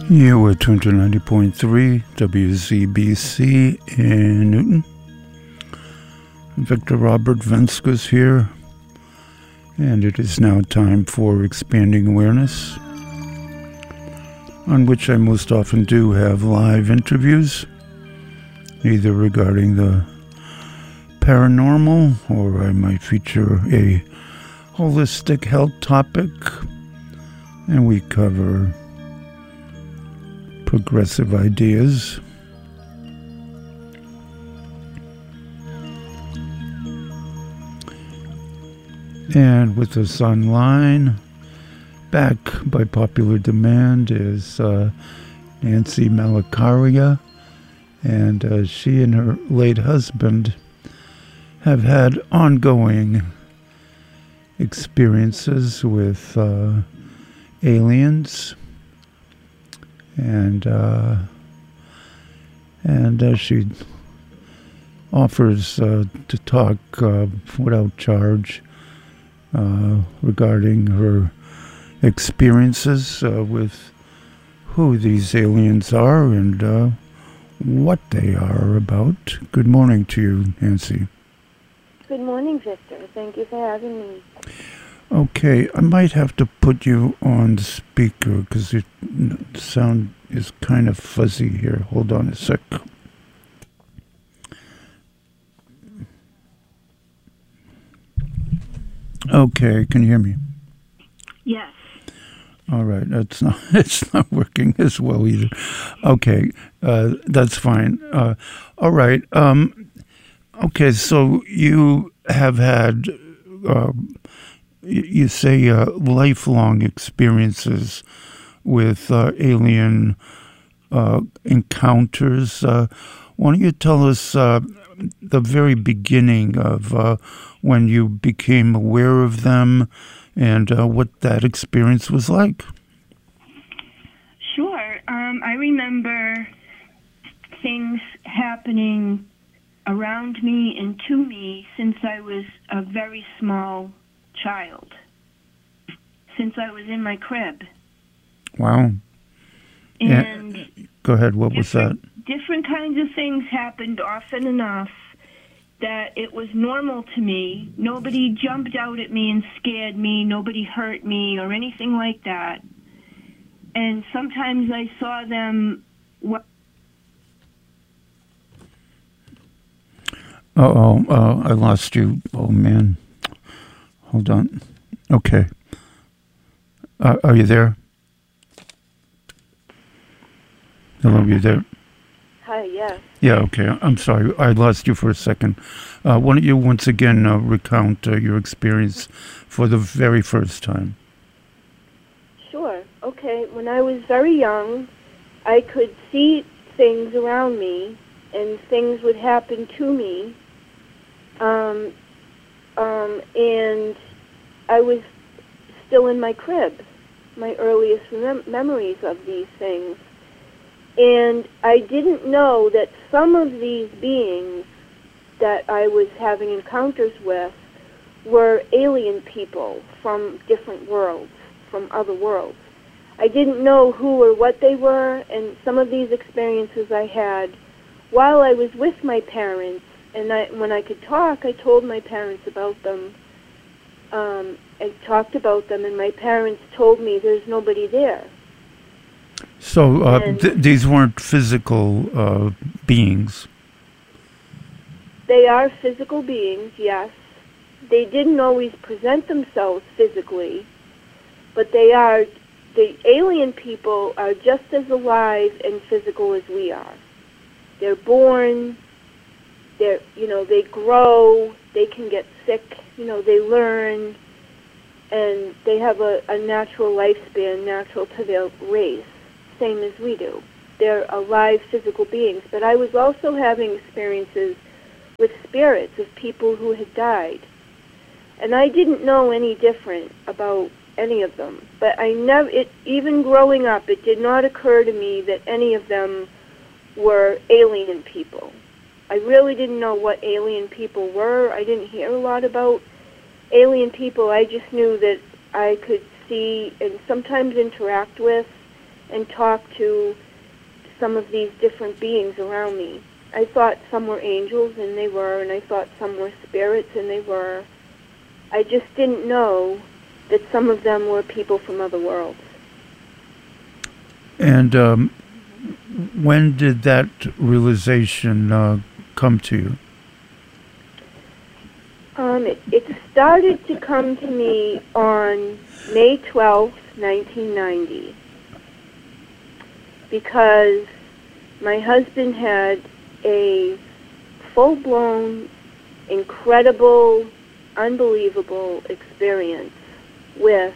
You were tuned to 90.3 WZBC in Newton. Victor Robert Venskus here, and it is now time for Expanding Awareness, on which I most often do have live interviews, either regarding the paranormal, or I might feature a holistic health topic, and we cover progressive ideas. And with us online, back by popular demand, is Nancy Malacaria, and she and her late husband have had ongoing experiences with aliens. And she offers to talk without charge regarding her experiences with who these aliens are and what they are about. Good morning to you, Nancy. Good morning, Victor. Thank you for having me. Okay, I might have to put you on speaker because your sound is kind of fuzzy here. Hold on a sec. Okay, can you hear me? Yes. All right, it's not working as well either. Okay, that's fine. All right. Okay, so you have had you say lifelong experiences with alien encounters. Why don't you tell us the very beginning of when you became aware of them and what that experience was like? Sure. I remember things happening around me and to me since I was a very small child, since I was in my crib. Wow. And go ahead, what was that? Different kinds of things happened often enough that it was normal to me. Nobody jumped out at me and scared me. Nobody hurt me or anything like that. And sometimes I saw them... I lost you. Oh, man. Hold on. Okay. Are you there? Hello, you there? Hi, yes. Yeah, okay. I'm sorry. I lost you for a second. Why don't you once again recount your experience for the very first time? Sure. Okay. When I was very young, I could see things around me, and things would happen to me. And I was still in my crib, my earliest memories of these things. And I didn't know that some of these beings that I was having encounters with were alien people from different worlds, from other worlds. I didn't know who or what they were, and some of these experiences I had while I was with my parents. And when I could talk, I told my parents about them. I talked about them, and my parents told me there's nobody there. So these weren't physical beings? They are physical beings, yes. They didn't always present themselves physically, but the alien people are just as alive and physical as we are. They're born, they grow, they can get sick, they learn, and they have a natural lifespan, natural to their race, same as we do. They're alive physical beings. But I was also having experiences with spirits of people who had died. And I didn't know any different about any of them. But even growing up, it did not occur to me that any of them were alien people. I really didn't know what alien people were. I didn't hear a lot about alien people. I just knew that I could see and sometimes interact with and talk to some of these different beings around me. I thought some were angels, and they were, and I thought some were spirits, and they were. I just didn't know that some of them were people from other worlds. And when did that realization come to you? It started to come to me on May 12th, 1990, because my husband had a full-blown, incredible, unbelievable experience with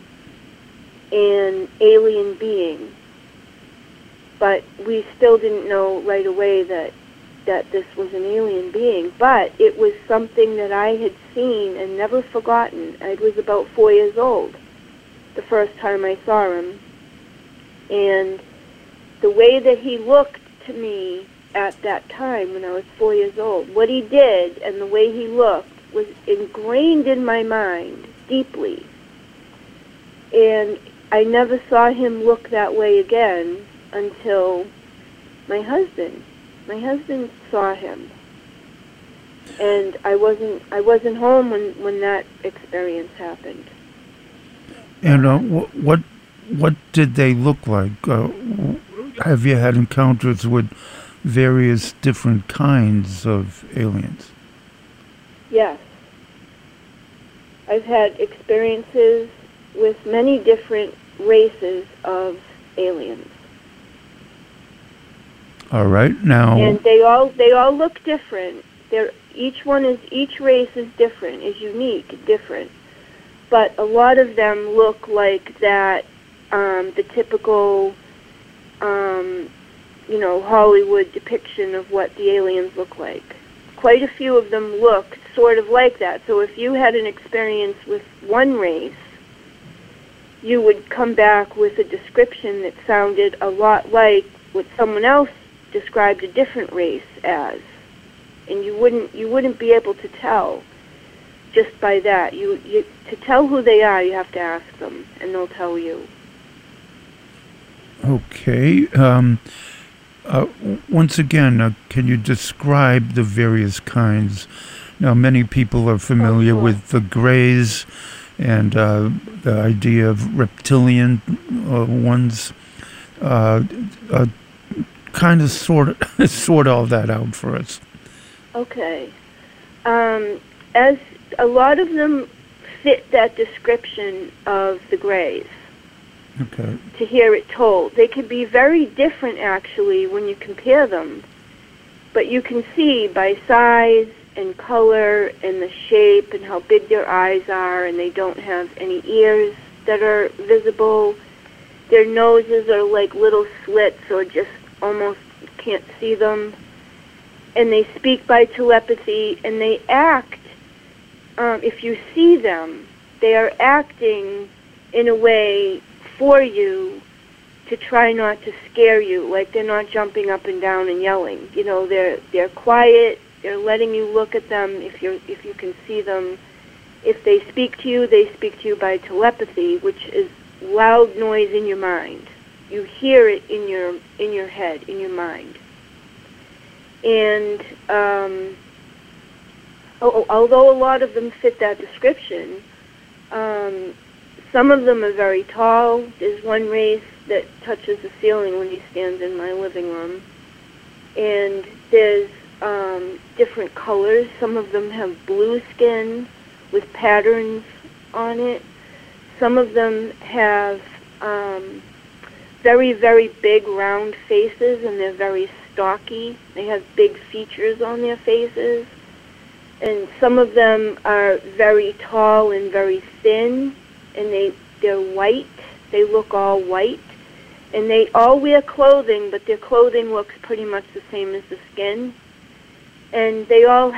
an alien being. But we still didn't know right away that this was an alien being. But it was something that I had seen and never forgotten. I was about 4 years old the first time I saw him. And the way that he looked to me at that time when I was 4 years old, what he did and the way he looked was ingrained in my mind deeply. And I never saw him look that way again until my husband saw him. And I wasn't home when that experience happened. And what did they look like? Have you had encounters with various different kinds of aliens? Yes. I've had experiences with many different races of aliens. All right, now. And they all look different. Each race is different, is unique, different. But a lot of them look like that, the typical, Hollywood depiction of what the aliens look like. Quite a few of them look sort of like that. So if you had an experience with one race, you would come back with a description that sounded a lot like what someone else described a different race as, and you wouldn't be able to tell just by that. To tell who they are, you have to ask them, and they'll tell you. Okay. Once again, can you describe the various kinds? Now, many people are familiar with the Greys and the idea of reptilian ones. Kind of sort all that out for us. Okay. As a lot of them fit that description of the Greys. Okay. To hear it told. They could be very different, actually, when you compare them. But you can see by size and color and the shape and how big their eyes are, and they don't have any ears that are visible. Their noses are like little slits or just almost can't see them. And they speak by telepathy, and they act, if you see them, they are acting in a way for you to try not to scare you. Like, they're not jumping up and down and yelling. They're quiet. They're letting you look at them if you can see them. If they speak to you by telepathy, which is loud noise in your mind. You hear it in your head, in your mind. And although a lot of them fit that description, some of them are very tall. There's one race that touches the ceiling when he stands in my living room. And there's different colors. Some of them have blue skin with patterns on it. Some of them have very, very big round faces, and they're very stocky. They have big features on their faces. And some of them are very tall and very thin, and they're white. They look all white. And they all wear clothing, but their clothing looks pretty much the same as the skin. And they all